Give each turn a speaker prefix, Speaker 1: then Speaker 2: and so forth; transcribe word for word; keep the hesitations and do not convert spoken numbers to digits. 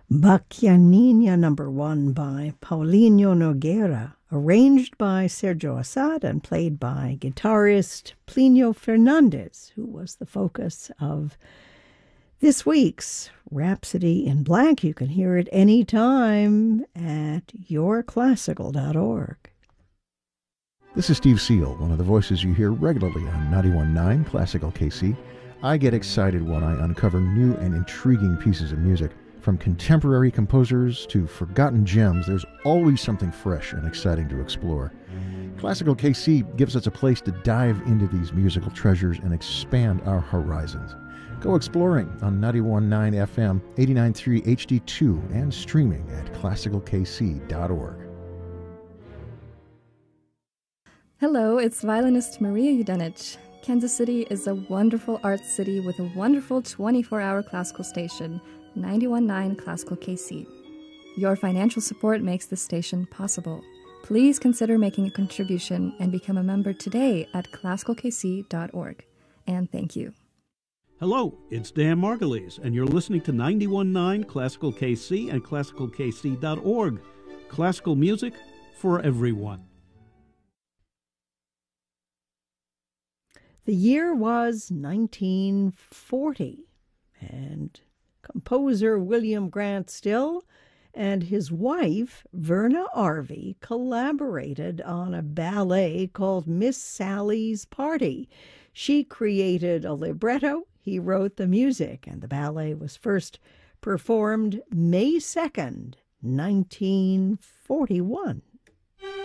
Speaker 1: Bacchianina number one by Paulinho Nogueira, arranged by Sergio Assad and played by guitarist Plinio Fernandez, who was the focus of this week's Rhapsody in Black. You can hear it anytime at your classical dot org.
Speaker 2: This is Steve Seal, one of the voices you hear regularly on ninety-one point nine Classical K C. I get excited when I uncover new and intriguing pieces of music. From contemporary composers to forgotten gems, there's always something fresh and exciting to explore. Classical K C gives us a place to dive into these musical treasures and expand our horizons. Go exploring on ninety-one point nine F M, eighty-nine point three H D two, and streaming at classical k c dot org.
Speaker 3: Hello, it's violinist Maria Yudenich. Kansas City is a wonderful arts city with a wonderful twenty-four hour classical station, ninety-one point nine Classical K C. Your financial support makes this station possible. Please consider making a contribution and become a member today at classical k c dot org. And thank you.
Speaker 4: Hello, it's Dan Margulies, and you're listening to ninety-one point nine Classical K C and classical k c dot org. Classical music for everyone.
Speaker 1: The year was nineteen forty, and composer William Grant Still and his wife, Verna Arvey, collaborated on a ballet called Miss Sally's Party. She created a libretto, he wrote the music, and the ballet was first performed May second, nineteen forty-one.